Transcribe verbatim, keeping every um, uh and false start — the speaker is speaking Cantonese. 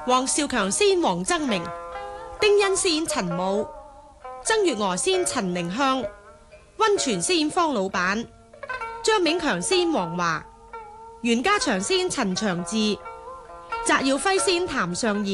黃少強飾演黃增明，丁欣飾演陳武，曾月娥飾演陳寧香，溫泉飾演方老闆，張炳強飾演黃華，袁家祥飾演陳長志，翟耀輝飾演譚尚賢。